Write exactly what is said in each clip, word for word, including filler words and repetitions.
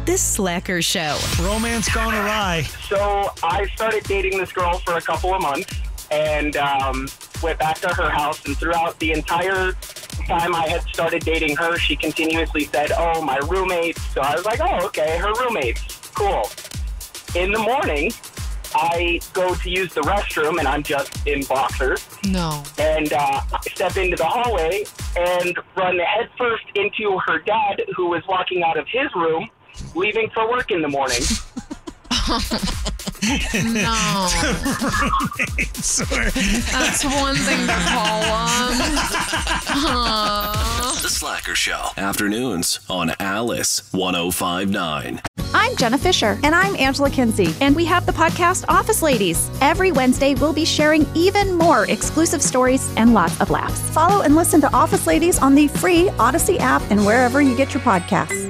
The Slacker Show. Romance gone awry. So I started dating this girl for a couple of months and um, went back to her house. And throughout the entire time I had started dating her, she continuously said, oh, my roommates. So I was like, oh, okay, her roommates. Cool. In the morning, I go to use the restroom, and I'm just in boxers. No. And uh, I step into the hallway and run headfirst into her dad, who was walking out of his room, leaving for work in the morning. No. That's one thing to call them. The Slacker Show. Afternoons on Alice one oh five point nine. I'm Jenna Fisher. And I'm Angela Kinsey. And we have the podcast Office Ladies. Every Wednesday, we'll be sharing even more exclusive stories and lots of laughs. Follow and listen to Office Ladies on the free Odyssey app and wherever you get your podcasts.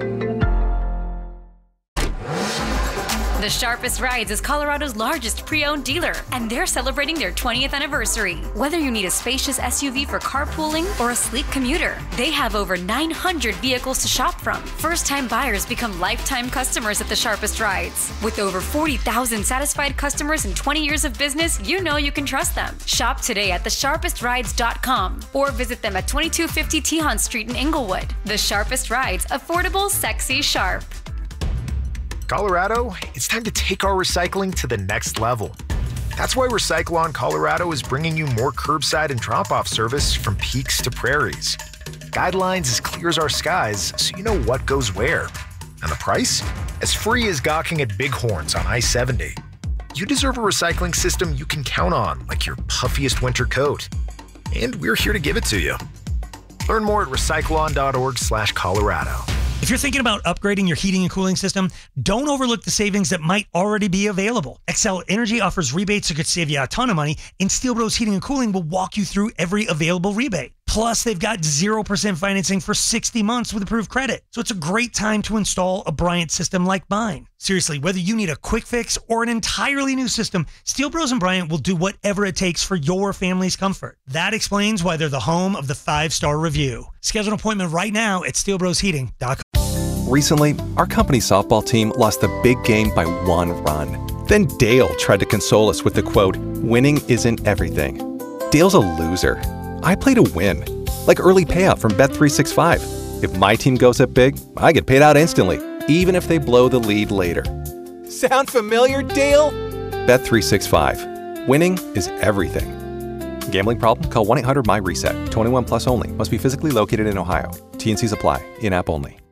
The Sharpest Rides is Colorado's largest pre-owned dealer, and they're celebrating their twentieth anniversary. Whether you need a spacious S U V for carpooling or a sleek commuter, they have over nine hundred vehicles to shop from. First-time buyers become lifetime customers at The Sharpest Rides. With over forty thousand satisfied customers and twenty years of business, you know you can trust them. Shop today at the sharpest rides dot com or visit them at twenty-two fifty Tejon Street in Inglewood. The Sharpest Rides, affordable, sexy, sharp. Colorado, it's time to take our recycling to the next level. That's why Recycle-On Colorado is bringing you more curbside and drop-off service from peaks to prairies. Guidelines as clear as our skies, so you know what goes where. And the price? As free as gawking at Bighorns on I seventy. You deserve a recycling system you can count on, like your puffiest winter coat. And we're here to give it to you. Learn more at recycle on dot org slash Colorado. If you're thinking about upgrading your heating and cooling system, don't overlook the savings that might already be available. Xcel Energy offers rebates that could save you a ton of money, and Steel Bros Heating and Cooling will walk you through every available rebate. Plus, they've got zero percent financing for sixty months with approved credit. So it's a great time to install a Bryant system like mine. Seriously, whether you need a quick fix or an entirely new system, Steel Bros and Bryant will do whatever it takes for your family's comfort. That explains why they're the home of the five-star review. Schedule an appointment right now at steel bros heating dot com. Recently, our company softball team lost the big game by one run. Then Dale tried to console us with the quote, "Winning isn't everything." Dale's a loser. I play to win, like early payout from Bet three sixty-five. If my team goes up big, I get paid out instantly, even if they blow the lead later. Sound familiar, Dale? Bet three sixty-five. Winning is everything. Gambling problem? Call one eight hundred M Y RESET. twenty-one plus only. Must be physically located in Ohio. T and Cs apply. In-app only.